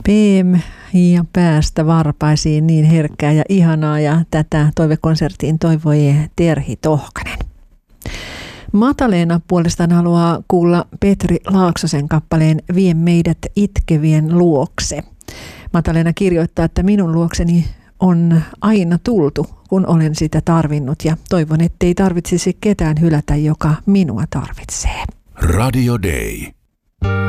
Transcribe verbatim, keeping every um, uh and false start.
P M ja päästä varpaisiin, niin herkkää ja ihanaa, ja tätä toivekonserttiin toivoi Terhi Tohkanen. Mataleena puolestaan haluaa kuulla Petri Laaksosen kappaleen Vie meidät itkevien luokse. Mataleena kirjoittaa, että minun luokseni on aina tultu, kun olen sitä tarvinnut, ja toivon, ettei tarvitsisi ketään hylätä, joka minua tarvitsee. Radio Day.